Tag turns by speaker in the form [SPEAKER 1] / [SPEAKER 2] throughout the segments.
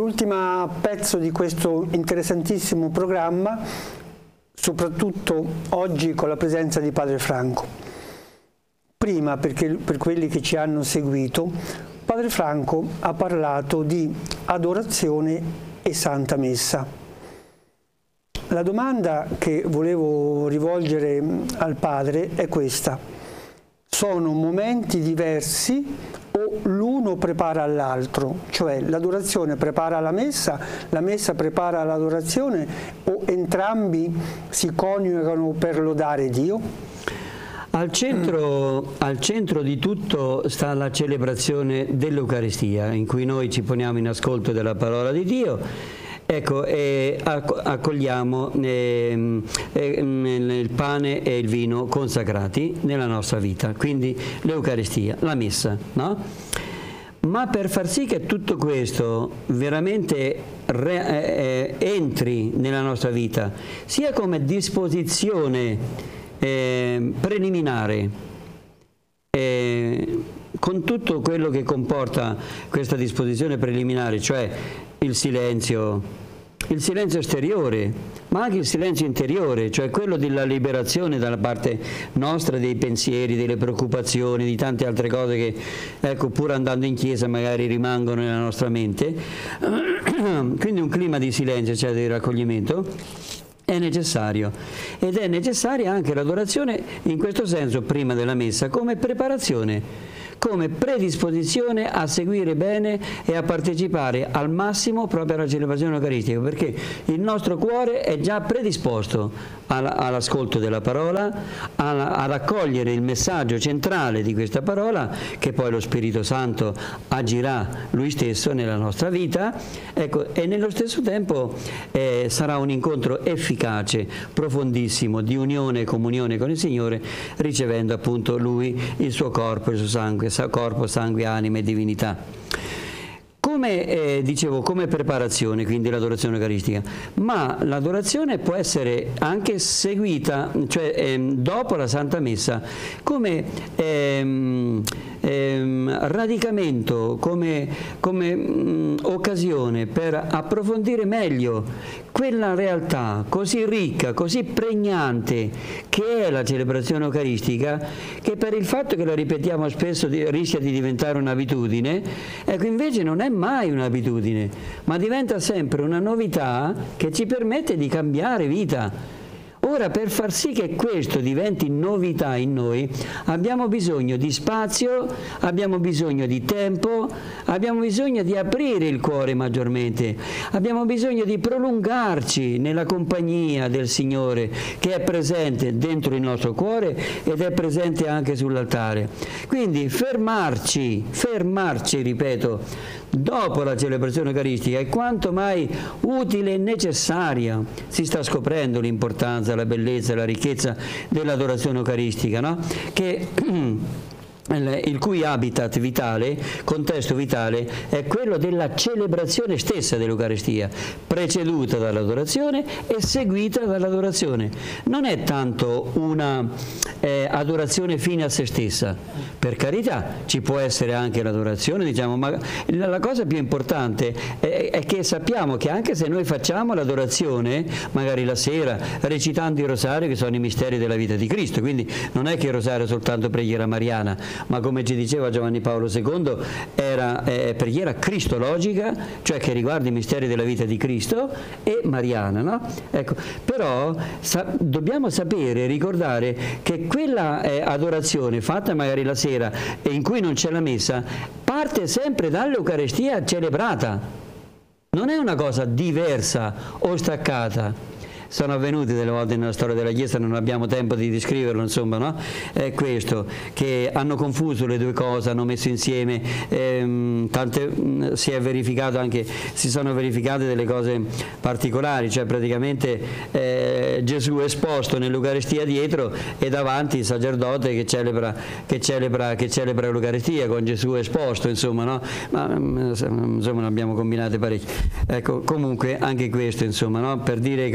[SPEAKER 1] l'ultima pezzo di questo interessantissimo programma, soprattutto oggi con la presenza di Padre Franco. Prima, perché per quelli che ci hanno seguito, Padre Franco ha parlato di adorazione e Santa Messa. La domanda che volevo rivolgere al Padre è questa: sono momenti diversi o l'uno prepara l'altro? Cioè l'adorazione prepara la messa prepara l'adorazione, o entrambi si coniugano per lodare Dio?
[SPEAKER 2] Al centro di tutto sta la celebrazione dell'Eucaristia, in cui noi ci poniamo in ascolto della parola di Dio. Ecco, accogliamo il pane e il vino consacrati nella nostra vita, quindi l'Eucaristia, la Messa, no? Ma per far sì che tutto questo veramente entri nella nostra vita, sia come disposizione preliminare, con tutto quello che comporta questa disposizione preliminare, cioè il silenzio esteriore, ma anche il silenzio interiore, cioè quello della liberazione dalla parte nostra dei pensieri, delle preoccupazioni, di tante altre cose che, ecco, pur andando in chiesa magari rimangono nella nostra mente. Quindi un clima di silenzio, cioè di raccoglimento, è necessario, ed è necessaria anche l'adorazione in questo senso prima della messa, come preparazione, come predisposizione a seguire bene e a partecipare al massimo proprio alla celebrazione eucaristica, perché il nostro cuore è già predisposto all'ascolto della parola, ad accogliere il messaggio centrale di questa parola, che poi lo Spirito Santo agirà Lui stesso nella nostra vita, ecco, e nello stesso tempo sarà un incontro efficace, profondissimo, di unione e comunione con il Signore, ricevendo appunto Lui, il suo corpo, il suo sangue, corpo, sangue, anima e divinità. Come dicevo, come preparazione, quindi l'adorazione eucaristica, ma l'adorazione può essere anche seguita, cioè dopo la Santa Messa, come radicamento, come occasione per approfondire meglio quella realtà così ricca, così pregnante che è la celebrazione eucaristica, che per il fatto che la ripetiamo spesso rischia di diventare un'abitudine. Ecco, invece non è mai un'abitudine, ma diventa sempre una novità che ci permette di cambiare vita. Ora, per far sì che questo diventi novità in noi, abbiamo bisogno di spazio, abbiamo bisogno di tempo, abbiamo bisogno di aprire il cuore maggiormente, abbiamo bisogno di prolungarci nella compagnia del Signore, che è presente dentro il nostro cuore ed è presente anche sull'altare. Quindi fermarci, ripeto, dopo la celebrazione eucaristica è quanto mai utile e necessaria. Si sta scoprendo l'importanza, la bellezza e la ricchezza dell'adorazione eucaristica, no? Che il cui habitat vitale, contesto vitale, è quello della celebrazione stessa dell'Eucaristia, preceduta dall'adorazione e seguita dall'adorazione. Non è tanto una adorazione fine a se stessa, per carità, ci può essere anche l'adorazione, diciamo, ma la cosa più importante è che sappiamo che anche se noi facciamo l'adorazione, magari la sera, recitando il rosario, che sono i misteri della vita di Cristo, quindi non è che il rosario è soltanto preghiera mariana, ma come ci diceva Giovanni Paolo II era preghiera cristologica, cioè che riguarda i misteri della vita di Cristo, e mariana, no? Ecco, però dobbiamo sapere, ricordare che quella adorazione fatta magari la sera e in cui non c'è la messa parte sempre dall'Eucaristia celebrata, non è una cosa diversa o staccata. Sono avvenute delle volte nella storia della Chiesa, non abbiamo tempo di descriverlo, insomma, no? È questo, che hanno confuso le due cose, hanno messo insieme, si sono verificate delle cose particolari, cioè praticamente Gesù è esposto nell'Eucaristia dietro e davanti il sacerdote che celebra l'Eucaristia con Gesù esposto, insomma, no? Ma insomma ne abbiamo combinate parecchie. Ecco, comunque anche questo, insomma, no? Per dire che quando non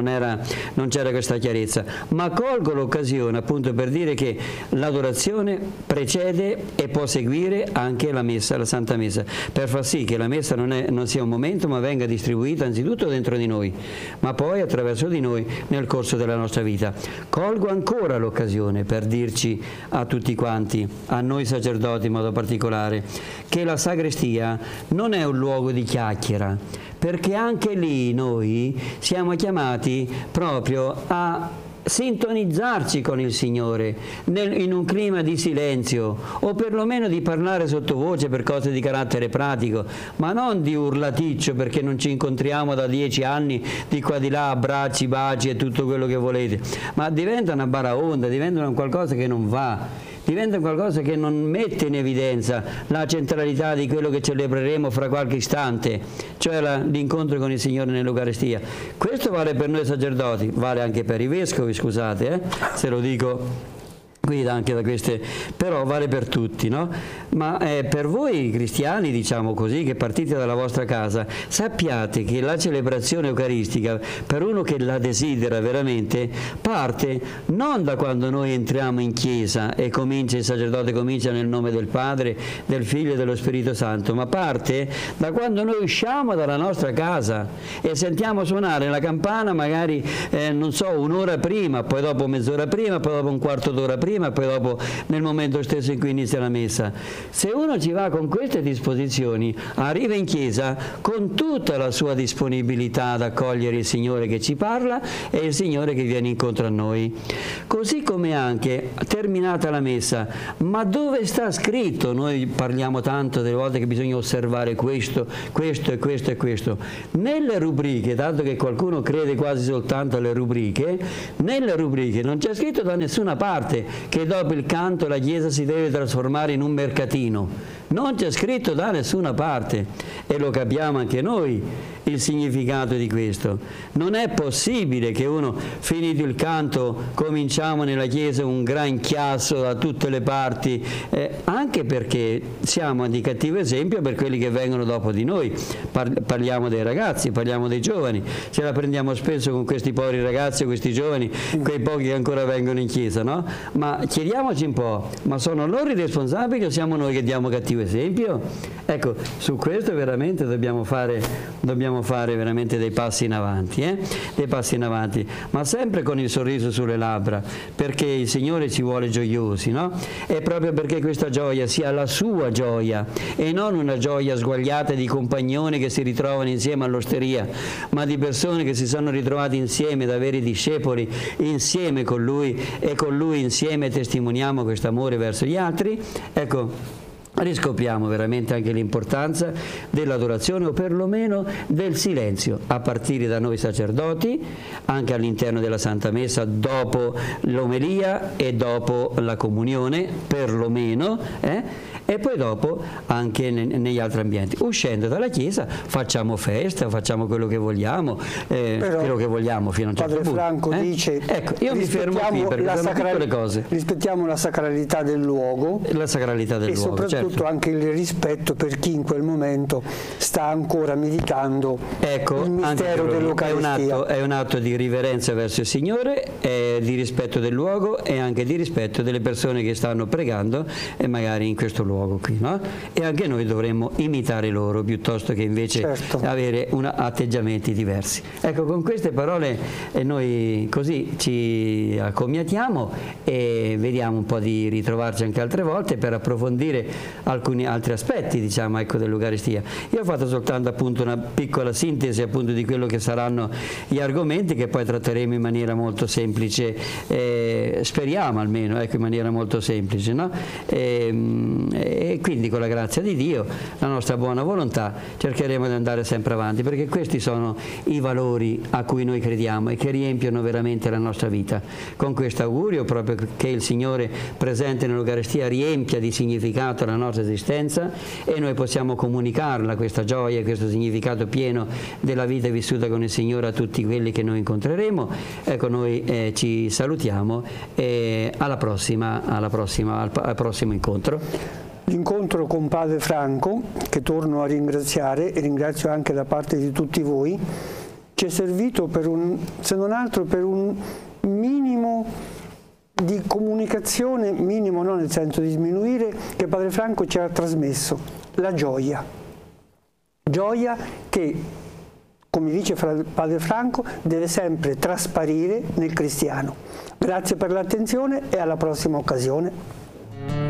[SPEAKER 2] non c'era questa chiarezza, ma colgo l'occasione appunto per dire che l'adorazione precede e può seguire anche la messa, la Santa Messa, per far sì che la messa non sia un momento, ma venga distribuita anzitutto dentro di noi, ma poi attraverso di noi nel corso della nostra vita. Colgo ancora l'occasione per dirci a tutti quanti, a noi sacerdoti in modo particolare, che la sagrestia non è un luogo di chiacchiera, perché anche lì noi siamo chiamati proprio a sintonizzarci con il Signore in un clima di silenzio, o perlomeno di parlare sottovoce per cose di carattere pratico, ma non di urlaticcio perché non ci incontriamo da 10 anni di qua di là, abbracci, baci e tutto quello che volete, ma diventa una baraonda, diventa un qualcosa che non va, diventa qualcosa che non mette in evidenza la centralità di quello che celebreremo fra qualche istante, cioè l'incontro con il Signore nell'Eucaristia. Questo vale per noi sacerdoti, vale anche per i vescovi, scusate, se lo dico qui anche da queste, però vale per tutti, no? Ma per voi cristiani, diciamo così, che partite dalla vostra casa, sappiate che la celebrazione eucaristica, per uno che la desidera veramente, parte non da quando noi entriamo in chiesa e il sacerdote comincia nel nome del Padre, del Figlio e dello Spirito Santo, ma parte da quando noi usciamo dalla nostra casa e sentiamo suonare la campana magari, non so, un'ora prima, poi dopo mezz'ora prima, poi dopo un quarto d'ora prima, poi dopo nel momento stesso in cui inizia la messa. Se uno ci va con queste disposizioni, arriva in chiesa con tutta la sua disponibilità ad accogliere il Signore che ci parla e il Signore che viene incontro a noi. Così come anche terminata la messa, ma dove sta scritto? Noi parliamo tanto delle volte che bisogna osservare questo e questo e questo. Nelle rubriche, tanto che qualcuno crede quasi soltanto alle rubriche, nelle rubriche non c'è scritto da nessuna parte che dopo il canto la Chiesa si deve trasformare in un mercatino. Non c'è scritto da nessuna parte e lo capiamo anche noi il significato di questo. Non è possibile che uno, finito il canto, cominciamo nella Chiesa un gran chiasso da tutte le parti, anche perché siamo di cattivo esempio per quelli che vengono dopo di noi. Parliamo dei ragazzi, parliamo dei giovani, ce la prendiamo spesso con questi poveri ragazzi o questi giovani, quei pochi che ancora vengono in Chiesa, no? Ma chiediamoci un po', ma sono loro i responsabili o siamo noi che diamo cattivo esempio? Ecco, su questo veramente dobbiamo fare veramente dei passi in avanti, dei passi in avanti, ma sempre con il sorriso sulle labbra, perché il Signore ci vuole gioiosi, no? E proprio perché questa gioia sia la sua gioia e non una gioia sguagliata di compagnoni che si ritrovano insieme all'osteria, ma di persone che si sono ritrovate insieme da veri discepoli, insieme con Lui e con Lui insieme testimoniamo questo amore verso gli altri. Ecco, riscopriamo veramente anche l'importanza dell'adorazione o perlomeno del silenzio, a partire da noi sacerdoti, anche all'interno della Santa Messa, dopo l'omelia e dopo la comunione, perlomeno, e poi dopo anche negli altri ambienti. Uscendo dalla Chiesa facciamo festa, facciamo quello che vogliamo fino a un certo punto.
[SPEAKER 1] Padre Franco dice,
[SPEAKER 2] ecco, io mi fermo qui perché sono piccole cose.
[SPEAKER 1] Rispettiamo la sacralità del luogo,
[SPEAKER 2] la sacralità del luogo,
[SPEAKER 1] soprattutto anche il rispetto per chi in quel momento sta ancora meditando il mistero dell'Eucaristia.
[SPEAKER 2] È un atto di riverenza verso il Signore, di rispetto del luogo e anche di rispetto delle persone che stanno pregando e magari in questo luogo qui, no? E anche noi dovremmo imitare loro piuttosto che invece avere atteggiamenti diversi. Ecco, con queste parole noi così ci accomiatiamo e vediamo un po' di ritrovarci anche altre volte per approfondire alcuni altri aspetti, diciamo, ecco, dell'Eucaristia. Io ho fatto soltanto appunto una piccola sintesi appunto di quello che saranno gli argomenti che poi tratteremo in maniera molto semplice, speriamo almeno, ecco, in maniera molto semplice, no? E quindi con la grazia di Dio, la nostra buona volontà, cercheremo di andare sempre avanti, perché questi sono i valori a cui noi crediamo e che riempiono veramente la nostra vita. Con questo augurio proprio che il Signore presente nell'Eucaristia riempia di significato la nostra esistenza e noi possiamo comunicarla, questa gioia e questo significato pieno della vita vissuta con il Signore a tutti quelli che noi incontreremo. Ecco, noi ci salutiamo e al prossimo incontro.
[SPEAKER 1] L'incontro con Padre Franco, che torno a ringraziare e ringrazio anche da parte di tutti voi, ci è servito se non altro per un minimo di comunicazione, minimo non nel senso di sminuire, che Padre Franco ci ha trasmesso, la gioia. Gioia che, come dice Padre Franco, deve sempre trasparire nel cristiano. Grazie per l'attenzione e alla prossima occasione.